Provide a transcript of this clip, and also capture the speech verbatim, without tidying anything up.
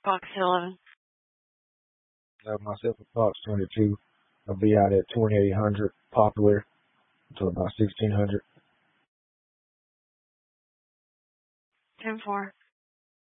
Fox eleven. Uh, myself at Fox twenty-two. I'll be out at twenty-eight hundred Poplar until about sixteen hundred. ten four.